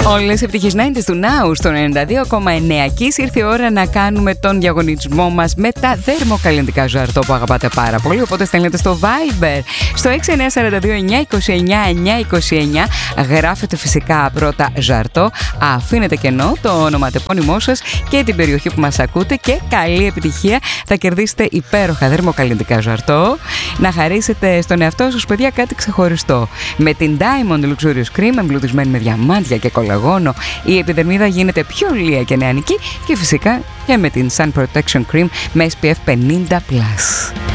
Όλες οι επιτυχίες 90's του Now στο 92,9. Και ήρθε η ώρα να κάνουμε τον διαγωνισμό μας με τα δερμοκαλλιντικά Ζαρτό που αγαπάτε πάρα πολύ. Οπότε στέλνετε στο Viber στο 6942-929-929. Γράφετε φυσικά πρώτα Ζαρτό, αφήνετε κενό το ονοματεπώνυμό σας και την περιοχή που μας ακούτε και καλή επιτυχία. Θα κερδίσετε υπέροχα δερμοκαλλιντικά Ζαρτό. Να χαρίσετε στον εαυτό σας, παιδιά, κάτι ξεχωριστό. Με την Diamond Luxurious Cream, εμπλουτισμένη με διαμάντια και κολαγόνο, η επιδερμίδα γίνεται πιο λία και νεανική και φυσικά και με την Sun Protection Cream με SPF 50+.